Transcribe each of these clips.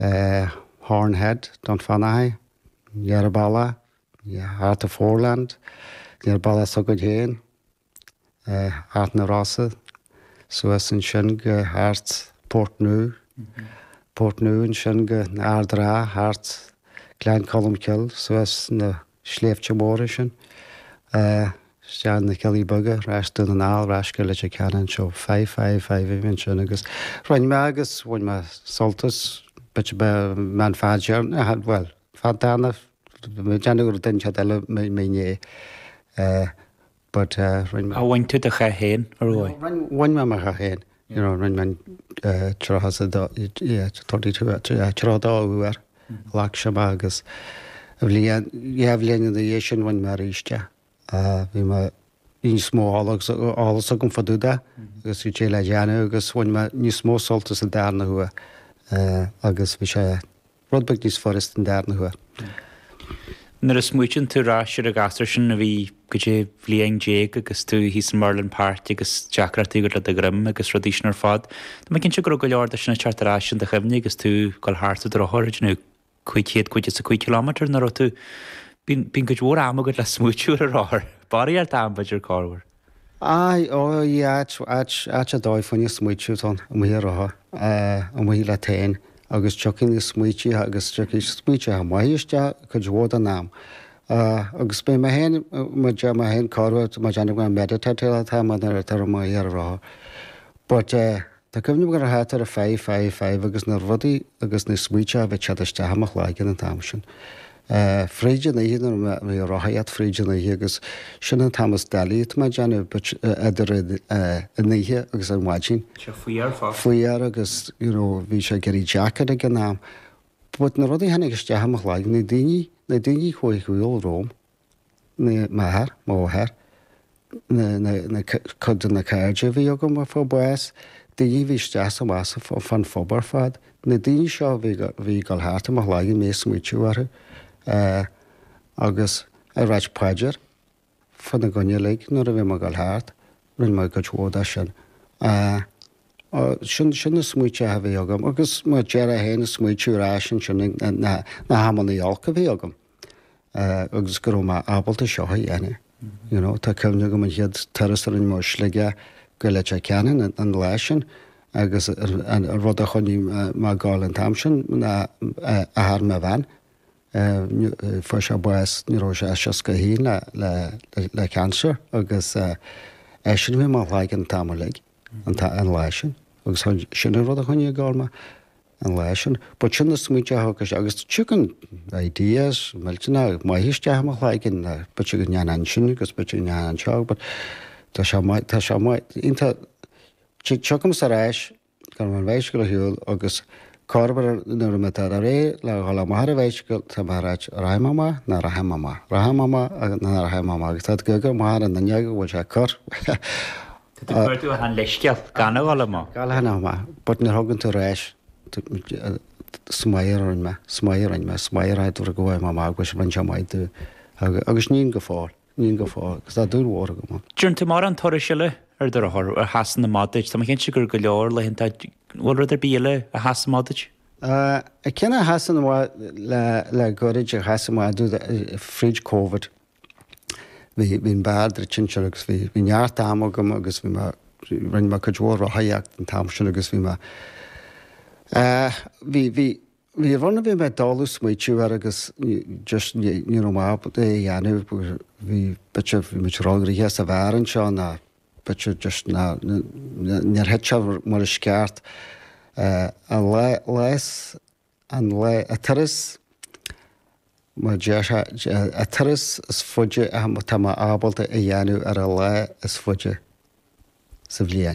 Hornhead, Don Fanahi, Yarabala, Heart of Foreland, Yarabala Sogod Heart na Rasa, Suez and Shinga, Heart Portneuf, Portneuf and Shinga, Ardra, Heart Glen Columkill, Suez na Schleefchamorishin, Shan the Kelly Bugger, Rashton and Al, Rashka Lechacan, show 5 even Shinagus. Run Magus, when my Saltus, but man Fajer, I had well, Fantana, January Chatella, Mene, but I went to the Chahen, or one mamma Chahen, run man Trahasa, 32, Trada, we were, Lakshamagus. You have Len the Asian one Marishta. We ma in small all so come for do that. Because you chela jana, because when ma new small salt is there now, August which Rodberg is forest in there now. Nar is smuitin tú ráisiir a gasar sin a bhí go dé bhliain déag agus tú hís Merlin Party agus Jackratí go le a grim agus rodíisnar fad. Tá cinn se go go leor sinna chartarrás sin de chimni agus tú gáil háirta do háirnú chuichéad chuide sa 2 kilometr na tú bín go bhór am go le smúitiú a ráir. Barí ar dámbaidir cáhar. Ai, a dóid fanne smúitiú an mhuiarrátha an mhuí le tain. Agus chucinn is smuiti agus chucinn smuiti ha maiiste go bhód an nám. Agus be hen ma hen cáhar ma janna go meditate tá man ar tar mai ar rá. But tá cumnim go hátar a 5 agus na rudí agus na smuiti a bheith chaiste haach láigen an tamsin. Freidir na híar mé ráhaiad freidir na agus sinna Thomas Dalit ma janna idir níthe agus an máin. Fuiar agus bhí sé geí Jackar a gan nám. Bud na rudí hena agus teach láig na daoine chuig chuúil Róm na maithar móthir na chudan na cairde bhí agam mar fá buas, daoine bhí steas am más fan fóbar fad, na daoine seo bhí gáil háart amach láigin mé smuitiúhartha. Agus a ráid páidir fan na gonne le nuair a bheith mar gáil háart, rinn mar go bhóda sin. Sin na smuiti a bhí agam, agus mar dear a héna smuitiú rásin sin na hamanna álca bhí agam. Agus gur má ábalta seo dhéana. Tá cemne go man hiad tarastar in mar slige go le ceanan an leisin, agus rud a chuní má gáil an tamsin a thar me bhain. Fu se buas níró sé go hí le cancer agus sin bhí má láig an tamlaigh an leisin, agus sin rud a chuine gáilma an leisin, ba sin na smuointe agus tucan ideas millna má híiste amach láigin ba go nean sin agus ba nean seo, tá se ínta tucham sa réis gan an bhéis go hiúil agus Carbar nuair me tar a ré le gála mar a bhéiscail tá marráid raimama na rahamama. Rahamama na rahamama agus tá gogur mar an naneag bhil se chur. Tú an leisceal gan bhla má. Gáil hanama, bud na thugann tú réis smair me, smairráid ar gohfuil má agus ban semáidú agus níon go fáil, agus tá dúhór go má. Dúnta mar an toir siile ar do ar hasan na máid, tá cinn si gur go leor le hinnta bhfuil idir bíile a hasamáid? A cinna hasan le goid a hasamáidú fríd COVID. Bhín badra tinseir agus bhí neart amagam agus bhí rinn mar go dúir a haiacht an tamsin agus bhí Bhí runna bhí me dáú smuitiú agus just ní má é dhéanamh bhí bite bhí rágraíthe a bhharan seo na bite just níor heitse mar a sceart a taras mar a taras is fuide tá ábalta a dhéanú ar a le is fuide sa bhliain.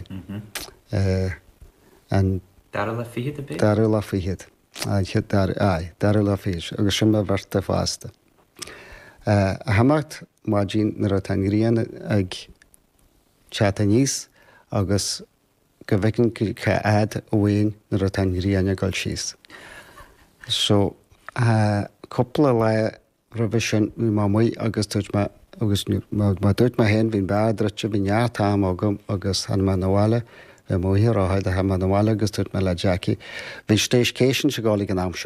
Dar le fiad a bit? Dar le fiad. Dar le fiad, agus sin me bharta fásta. A hamacht má dín nar a tangríana ag teata níos agus go bhicinn ce ad bhhain nar a tangríana gáil síos. So, coppla le roimh sin má mu agus tuit agus má dúirt má hen bhín beadrate bhí neartám agam agus an má nóháile be móhir áhaid a ha man bhile agus tuairt me le Jackie. Bhí stéis céisian se gála an am